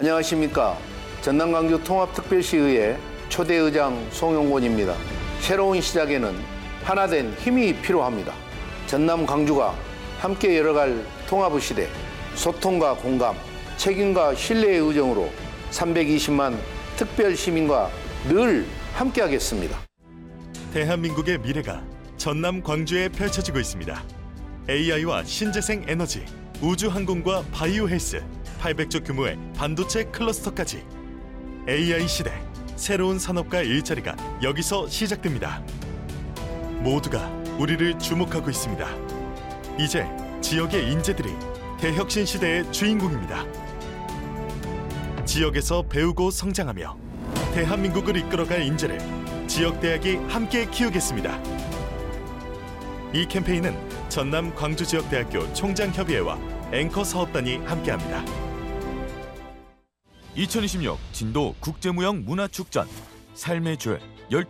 안녕하십니까. 전남광주 통합특별시의회 초대의장 송용곤입니다. 새로운 시작에는 하나된 힘이 필요합니다. 전남 광주가 함께 열어갈 통합의 시대, 소통과 공감, 책임과 신뢰의 의정으로 320만 특별 시민과 늘 함께하겠습니다. 대한민국의 미래가 전남 광주에 펼쳐지고 있습니다. AI와 신재생 에너지, 우주항공과 바이오 헬스, 800조 규모의 반도체 클러스터까지 AI 시대, 새로운 산업과 일자리가 여기서 시작됩니다. 모두가 우리를 주목하고 있습니다. 이제 지역의 인재들이 대혁신 시대의 주인공입니다. 지역에서 배우고 성장하며 대한민국을 이끌어갈 인재를 지역대학이 함께 키우겠습니다. 이 캠페인은 전남 광주지역대학교 총장협의회와 앵커 사업단이 함께합니다. 2026 진도 국제무형 문화축전 삶의 줄